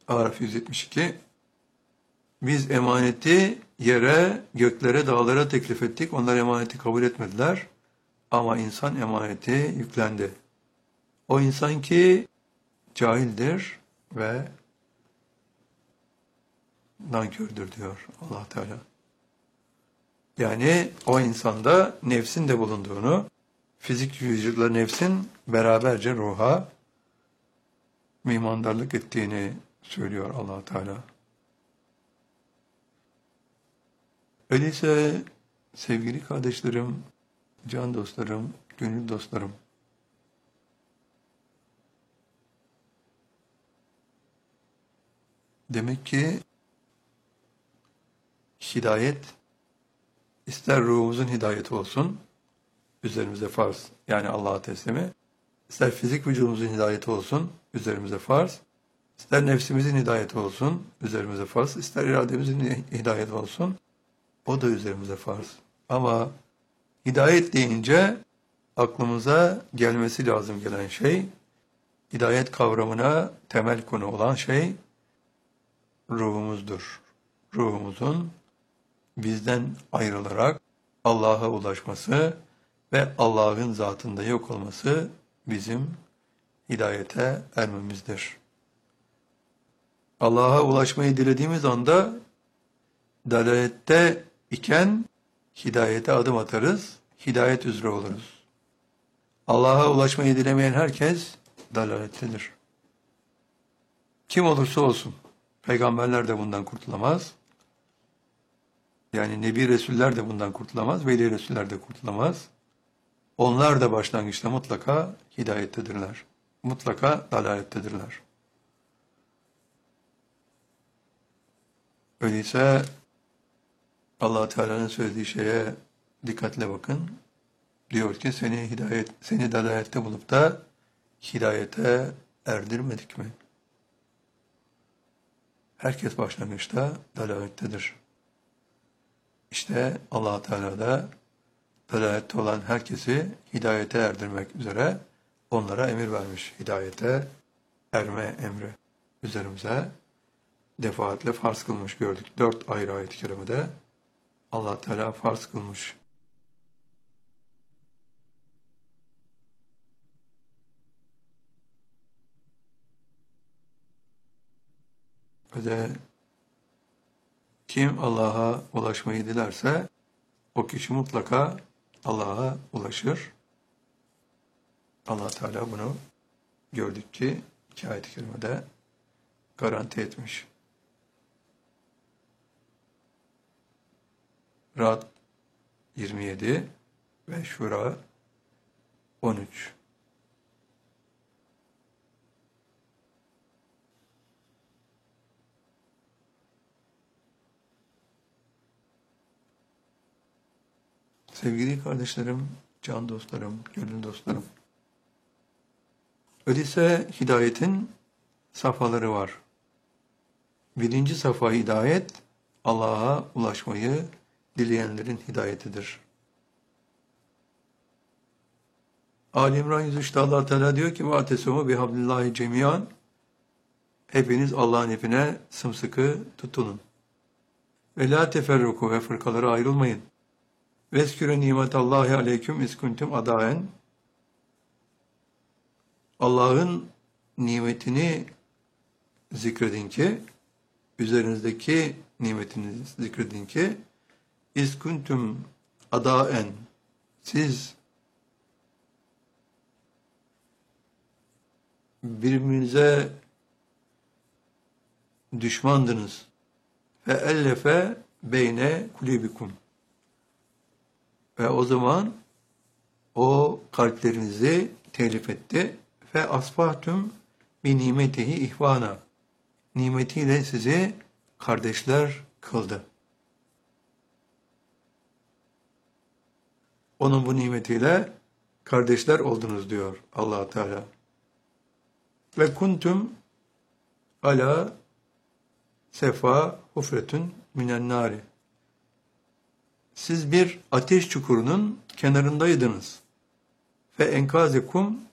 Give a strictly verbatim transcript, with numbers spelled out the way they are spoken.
Araf yüz yetmiş iki. Biz emaneti yere, göklere, dağlara teklif ettik. Onlar emaneti kabul etmediler. Ama insan emaneti yüklendi. O insan ki cahildir ve nankördür diyor Allah Teala. Yani o insanda nefsin de bulunduğunu, fizik vücutla nefsin beraberce ruha mimandarlık ettiğini söylüyor Allah Teala. Öyleyse sevgili kardeşlerim, can dostlarım, gönül dostlarım, demek ki hidayet, ister ruhumuzun hidayeti olsun, üzerimize farz, yani Allah'a teslimi, ister fizik vücudumuzun hidayeti olsun, üzerimize farz, ister nefsimizin hidayeti olsun, üzerimize farz, ister irademizin hidayeti olsun, o da üzerimize farz. Ama hidayet deyince aklımıza gelmesi lazım gelen şey, hidayet kavramına temel konu olan şey ruhumuzdur. Ruhumuzun bizden ayrılarak Allah'a ulaşması ve Allah'ın zatında yok olması bizim hidayete ermemizdir. Allah'a ulaşmayı dilediğimiz anda dalalette iken hidayete adım atarız, hidayet üzere oluruz. Allah'a ulaşmayı dilemeyen herkes dalalettedir. Kim olursa olsun, peygamberler de bundan kurtulamaz. Yani Nebi Resuller de bundan kurtulamaz, Veli Resuller de kurtulamaz. Onlar da başlangıçta mutlaka hidayettedirler. Mutlaka dalalettedirler. Öyleyse Allah Teala'nın söylediği şeye dikkatle bakın. Diyor ki seni hidayet, seni dalalette bulup da hidayete erdirmedik mi? Herkes başlangıçta dalalettedir. İşte Allah Teala da dalalette olan herkesi hidayete erdirmek üzere onlara emir vermiş. Hidayete erme emri üzerimize defaatle farz kılmış gördük. Dört ayrı ayet-i kerimede Allah Teala farz kılmış. Ve de kim Allah'a ulaşmayı dilerse o kişi mutlaka Allah'a ulaşır. Allah Teala bunu gördük ki iki ayet-i kerimede garanti etmiş. Ra'd yirmi yedi ve Şura on üç. Sevgili kardeşlerim, can dostlarım, gönül dostlarım. Öyleyse hidayetin safhaları var. Birinci safha hidayet, Allah'a ulaşmayı dileyenlerin hidayetidir. Ali İmran yüz üçte Allah Teala diyor ki وَاَتَسُمُ بِحَبْلِ cemiyan. Hepiniz Allah'ın ipine sımsıkı tutunun. Ve la teferruku ve fırkalara ayrılmayın. Vesküre nimetallahi aleyküm iskuntum adaen. Allah'ın nimetini zikredin ki, üzerinizdeki nimetini zikredin ki, iskuntum adaen, siz birbirinize düşmandınız. Ve ellefe beyne kulübikum. Ve o zaman o kalplerinizi telif etti. Ve asbahtüm bi nimetihi ihvana. Nimetiyle sizi kardeşler kıldı. Onun bu nimetiyle kardeşler oldunuz diyor Allah Teala. Ve kuntum ala sefa hufretun minen nari. Siz bir ateş çukurunun kenarındaydınız. Ve enkazekum